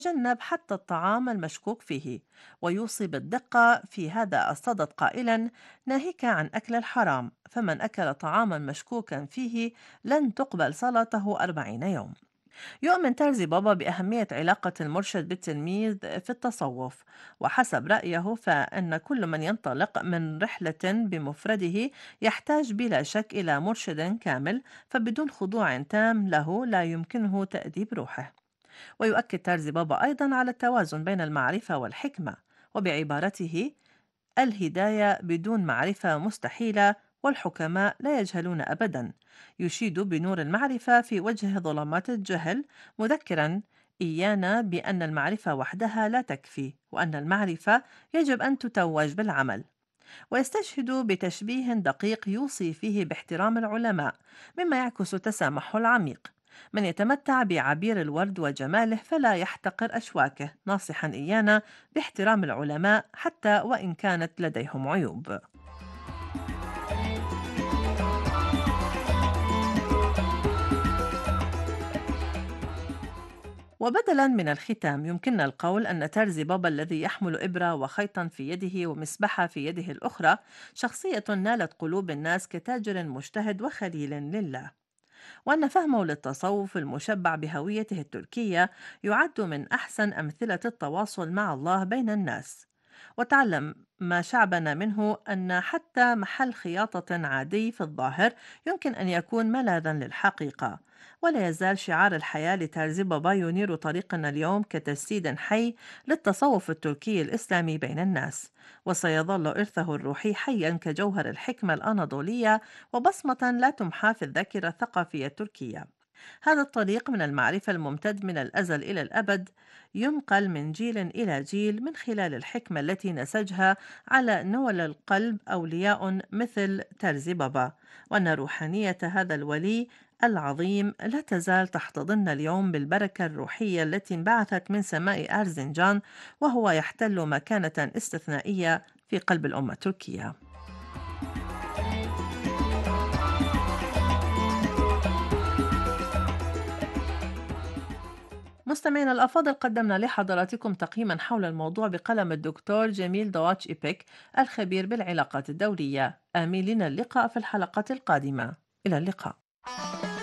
يتجنب حتى الطعام المشكوك فيه، ويوصي بالدقة في هذا الصدد قائلا: ناهيك عن أكل الحرام، فمن أكل طعاما مشكوكا فيه لن تقبل صلاته 40 يوم. يؤمن ترزي بابا بأهمية علاقة المرشد بالتلميذ في التصوف، وحسب رأيه فإن كل من ينطلق من رحلة بمفرده يحتاج بلا شك إلى مرشد كامل، فبدون خضوع تام له لا يمكنه تأديب روحه. ويؤكد ترزي بابا أيضا على التوازن بين المعرفة والحكمة، وبعبارته: الهداية بدون معرفة مستحيلة، والحكماء لا يجهلون أبدا. يشيد بنور المعرفة في وجه ظلمات الجهل، مذكرا إيانا بأن المعرفة وحدها لا تكفي، وأن المعرفة يجب أن تتوج بالعمل. ويستشهد بتشبيه دقيق يوصي فيه باحترام العلماء، مما يعكس تسامحه العميق. من يتمتع بعبير الورد وجماله فلا يحتقر أشواكه، ناصحا إيانا باحترام العلماء حتى وإن كانت لديهم عيوب. وبدلا من الختام يمكننا القول أن ترزي بابا الذي يحمل إبرة وخيطا في يده ومسبحة في يده الأخرى شخصية نالت قلوب الناس كتاجر مجتهد وخليل لله، وأن فهمه للتصوف المشبع بهويته التركية يعد من أحسن أمثلة التواصل مع الله بين الناس. وتعلم ما شعبنا منه أن حتى محل خياطة عادي في الظاهر يمكن أن يكون ملاذا للحقيقة. ولا يزال شعار الحياة لتارزي بابا ينير طريقنا اليوم كتجسيد حي للتصوف التركي الإسلامي بين الناس، وسيظل إرثه الروحي حيا كجوهر الحكمة الأناضولية، وبصمة لا تمحى في الذاكرة الثقافية التركية. هذا الطريق من المعرفة الممتد من الأزل إلى الأبد ينقل من جيل إلى جيل من خلال الحكمة التي نسجها على نول القلب أولياء مثل ترزي بابا، وأن روحانية هذا الولي العظيم لا تزال تحتضن اليوم بالبركة الروحية التي انبعثت من سماء أرزنجان، وهو يحتل مكانة استثنائية في قلب الأمة التركية. مستمعينا الأفاضل، قدمنا لحضراتكم تقييما حول الموضوع بقلم الدكتور جميل دواتش إيبك الخبير بالعلاقات الدولية. آملين اللقاء في الحلقة القادمة. إلى اللقاء.